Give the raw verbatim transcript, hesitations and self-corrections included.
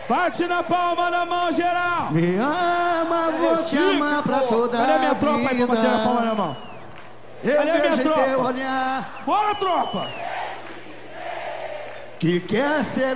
Bate na palma na mão, geral. Me ama, vou te Chique, amar pra pô. toda a vida. Cadê minha tropa aí pra bater na palma na mão? Eu Cadê minha vejo em teu tropa? olhar Bora, tropa! que quer ser